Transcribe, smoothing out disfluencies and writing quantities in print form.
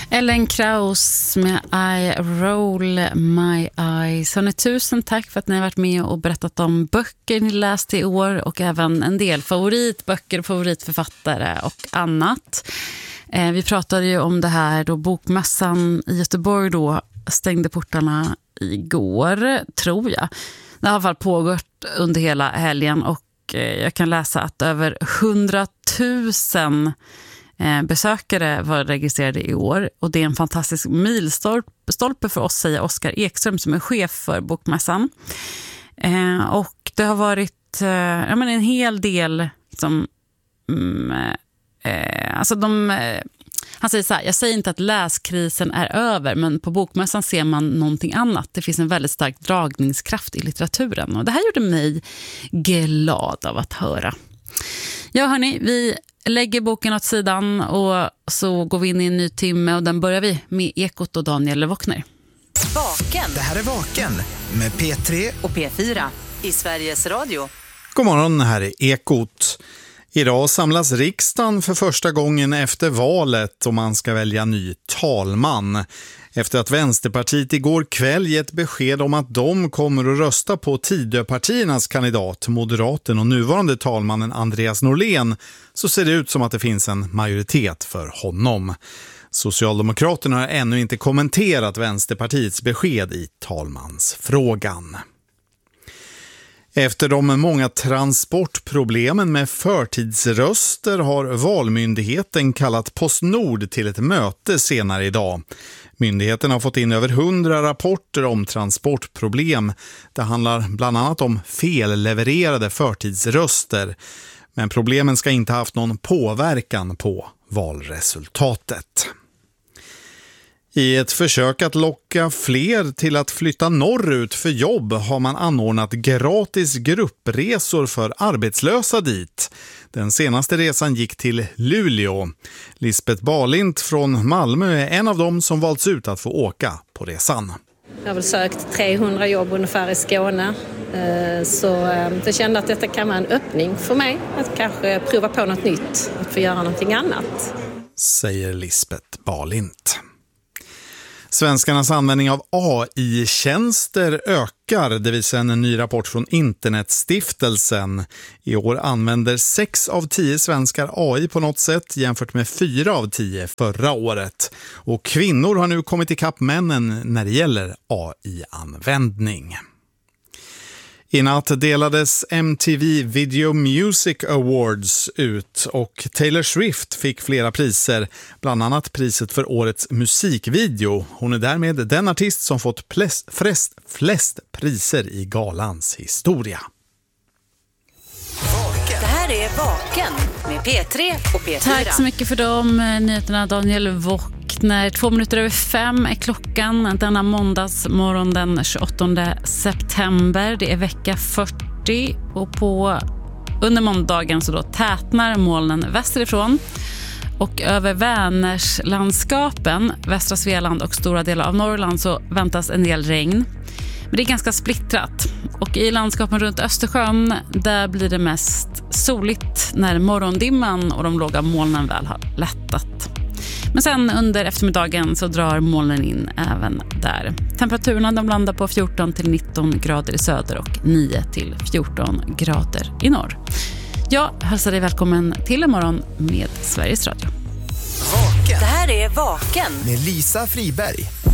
Ellen Kraus med I Roll My Eyes. Hörrni, tusen tack för att ni har varit med och berättat om böcker ni läste i år och även en del favoritböcker, favoritförfattare och annat. Vi pratade ju om det här då bokmässan i Göteborg då stängde portarna igår, tror jag. Det har i alla fall pågått under hela helgen och jag kan läsa att över 100 000 besökare var registrerade i år och det är en fantastisk milstolpe för oss, säger Oskar Ekström som är chef för bokmässan. Och det har varit en hel del som han säger så här: jag säger inte att läskrisen är över, men på bokmässan ser man någonting annat. Det finns en väldigt stark dragningskraft i litteraturen och det här gjorde mig glad av att höra. Ja hörni, vi lägger boken åt sidan och så går vi in i en ny timme och den börjar vi med Ekot och Daniel Wockner. Vaken. Det här är Vaken med P3 och P4 i Sveriges Radio. God morgon, här är Ekot. Idag samlas riksdagen för första gången efter valet och man ska välja ny talman. Efter att Vänsterpartiet igår kväll gett besked om att de kommer att rösta på Tidöpartiernas kandidat, moderaten och nuvarande talmannen Andreas Norlén, så ser det ut som att det finns en majoritet för honom. Socialdemokraterna har ännu inte kommenterat Vänsterpartiets besked i talmansfrågan. Efter de många transportproblemen med förtidsröster har Valmyndigheten kallat Postnord till ett möte senare idag. Myndigheten har fått in över 100 rapporter om transportproblem. Det handlar bland annat om fellevererade förtidsröster. Men problemen ska inte ha haft någon påverkan på valresultatet. I ett försök att locka fler till att flytta norrut för jobb har man anordnat gratis gruppresor för arbetslösa dit. Den senaste resan gick till Luleå. Lisbeth Balint från Malmö är en av dem som valts ut att få åka på resan. Jag har väl sökt 300 jobb ungefär i Skåne, så jag kände att detta kan vara en öppning för mig att kanske prova på något nytt, att få göra någonting annat. Säger Lisbeth Balint. Svenskarnas användning av AI-tjänster ökar, det visar en ny rapport från Internetstiftelsen. I år använder 6 av 10 svenskar AI på något sätt jämfört med 4 av 10 förra året. Och kvinnor har nu kommit ikapp männen när det gäller AI-användning. I natt delades MTV Video Music Awards ut och Taylor Swift fick flera priser, bland annat priset för årets musikvideo. Hon är därmed den artist som fått flest priser i galans historia. Det här är Vaken med P3 och P4. Tack så mycket för de nyheterna, Daniel Wockner. 5:02 är klockan denna måndagsmorgon den 28 september. Det är vecka 40 och under måndagen så då tätnar molnen västerifrån. Och över Vänerslandskapen, västra Svealand och stora delar av Norrland så väntas en del regn. Men det är ganska splittrat. Och i landskapen runt Östersjön där blir det mest soligt när morgondimman och de låga molnen väl har lättat. Men sen under eftermiddagen så drar molnen in även där. Temperaturerna de landar på 14 till 19 grader i söder och 9 till 14 grader i norr. Jag hälsar dig välkommen till en morgon med Sveriges Radio. Vaken. Det här är Vaken med Lisa Friberg